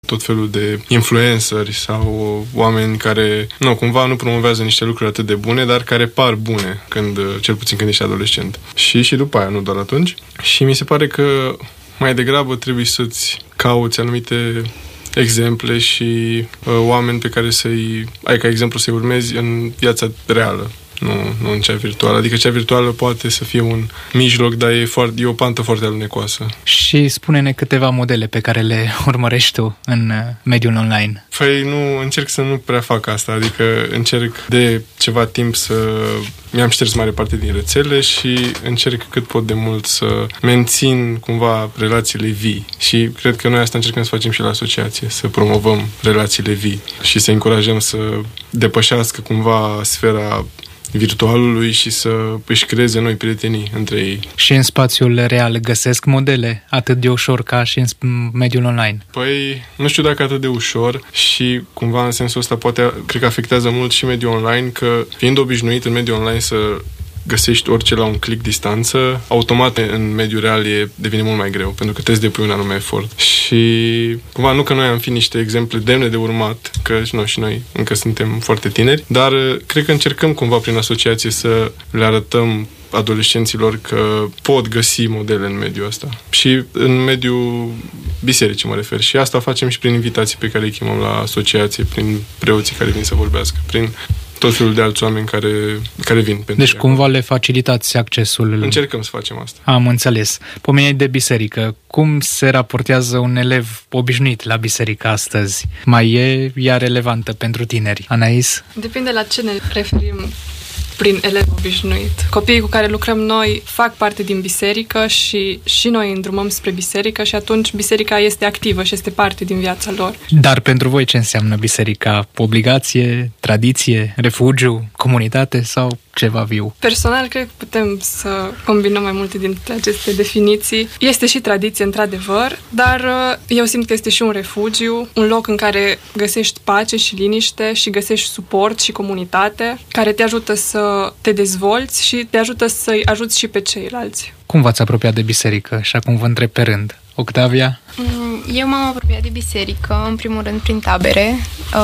tot felul de influenceri sau oameni care cumva nu promovează niște lucruri atât de bune, dar care par bune, cel puțin când ești adolescent. Și după aia, nu doar atunci. Și mi se pare că mai degrabă trebuie să-ți cauți anumite exemple și oameni pe care ai ca exemplu să-i urmezi în viața reală. Nu în cea virtuală. Adică cea virtuală poate să fie un mijloc, dar e o pantă foarte alunecoasă. Și spune-ne câteva modele pe care le urmărești tu în mediul online. Păi încerc să nu prea fac asta. Adică încerc de ceva timp mi-am șters mare parte din rețele și încerc cât pot de mult să mențin cumva relațiile vii. Și cred că noi asta încercăm să facem și la asociație, să promovăm relațiile vii și să încurajăm să depășească cumva sfera virtualului și să își creeze noi prietenii între ei. Și în spațiul real găsesc modele atât de ușor ca și în mediul online? Păi, nu știu dacă atât de ușor și cumva în sensul ăsta cred că afectează mult și mediul online, că fiind obișnuit în mediul online să găsești orice la un click distanță, automat în mediul real devine mult mai greu, pentru că trebuie să depui un anume efort. Și cumva nu că noi am fi niște exemple demne de urmat, că și noi încă suntem foarte tineri, dar cred că încercăm cumva prin asociație să le arătăm adolescenților că pot găsi modele în mediul ăsta. Și în mediul bisericii mă refer. Și asta facem și prin invitații pe care îi chemăm la asociație, prin preoții care vin să vorbească, prin tot felul de alți oameni care vin. Deci cumva le facilitați accesul. Încercăm să facem asta. Am înțeles. Pomeneai de biserică. Cum se raportează un elev obișnuit la biserică astăzi? Mai e ea relevantă pentru tineri? Anais? Depinde la ce ne referim prin elev obișnuit. Copiii cu care lucrăm noi fac parte din biserică și noi îndrumăm spre biserică și atunci biserica este activă și este parte din viața lor. Dar pentru voi ce înseamnă biserica? Obligație, tradiție, refugiu, comunitate sau ceva viu? Personal, cred că putem să combinăm mai multe dintre aceste definiții. Este și tradiție, într-adevăr, dar eu simt că este și un refugiu, un loc în care găsești pace și liniște și găsești suport și comunitate, care te ajută să te dezvolți și te ajută să-i ajuți și pe ceilalți. Cum v-ați apropiat de biserică? Și acum vă întreb pe rând. Octavia? Eu m-am apropiat de biserică, în primul rând prin tabere,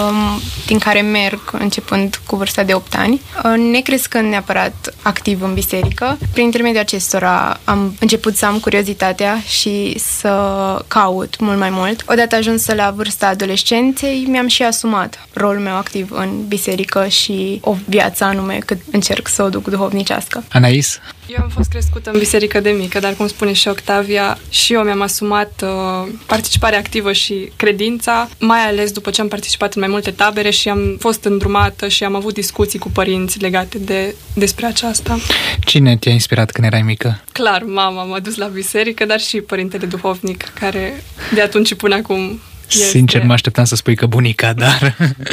din care merg începând cu vârsta de 8 ani, necrescând neapărat activ în biserică. Prin intermediul acestora am început să am curiozitatea și să caut mult mai mult. Odată ajunsă la vârsta adolescenței, mi-am și asumat rolul meu activ în biserică și o viață anume cât încerc să o duc duhovnicească. Anais? Eu am fost crescută în biserică de mică, dar cum spune și Octavia, și eu mi-am asumat participarea activă și credința, mai ales după ce am participat în mai multe tabere și am fost îndrumată și am avut discuții cu părinți legate despre aceasta. Cine te-a inspirat când erai mică? Clar, mama m-a dus la biserică, dar și părintele duhovnic, care de atunci și până acum este... Sincer, mă așteptam să spui că bunica, dar...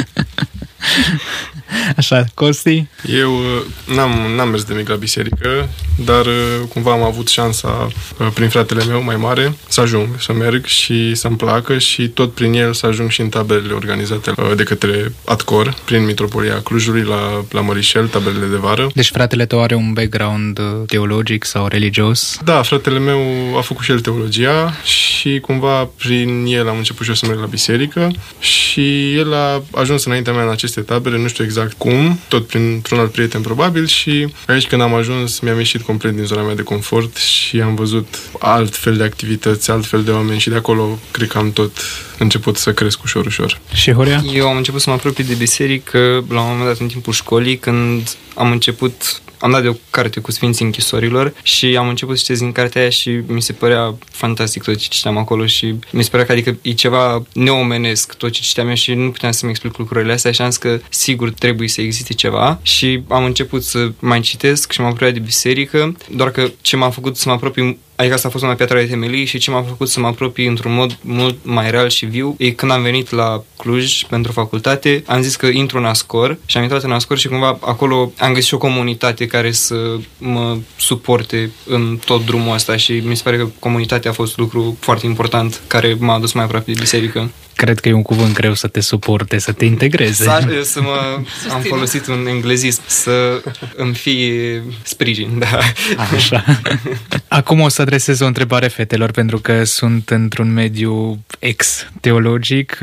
Așa, Costi? Eu n-am mers de mic la biserică, dar cumva am avut șansa prin fratele meu mai mare să merg și să-mi placă și tot prin el să ajung și în taberele organizate de către ATCOR, prin Mitropolia Clujului, la Mărișel, taberele de vară. Deci fratele tău are un background teologic sau religios? Da, fratele meu a făcut și el teologia și cumva prin el am început și eu să merg la biserică și el a ajuns înaintea mea în aceste tabere, nu știu exact cum, tot printr-un alt prieten probabil și aici când am ajuns mi-am ieșit complet din zona mea de confort și am văzut alt fel de activități, alt fel de oameni și de acolo cred că am tot început să cresc ușor. Și Horea? Eu am început să mă apropii de biserică la un moment dat în timpul școlii, când am dat de o carte cu Sfinții Închisorilor și am început să citesc din cartea aia și mi se părea fantastic tot ce citeam acolo și mi se părea că adică e ceva neomenesc tot ce citeam eu și nu puteam să-mi explic lucrurile astea și am zis că sigur trebuie să existe ceva și am început să mai citesc și m-am apropiat de biserică, doar că ce m-a făcut să mă apropii, adică asta a fost una piatra de temelii și ce m-a făcut să mă apropii într-un mod mult mai real și viu e când am venit la Cluj pentru facultate, am zis că intru în ASCOR și am intrat în ASCOR și cumva acolo am găsit și o comunitate care să mă suporte în tot drumul ăsta și mi se pare că comunitatea a fost lucru foarte important care m-a adus mai aproape de biserică. Cred că e un cuvânt greu să te suporte, să te integreze. Am folosit un englezism, să îmi fie sprijin, da. Așa. Acum o să adresez o întrebare fetelor, pentru că sunt într-un mediu ex-teologic.